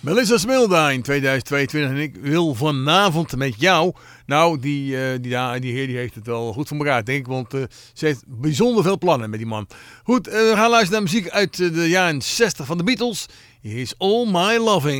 Melissa Smildine 2022 en ik wil vanavond met jou. Nou, die heer die heeft het wel goed voor elkaar, denk ik. Want ze heeft bijzonder veel plannen met die man. Goed, we gaan luisteren naar muziek uit de jaren 60 van de Beatles. Hier is All My Loving.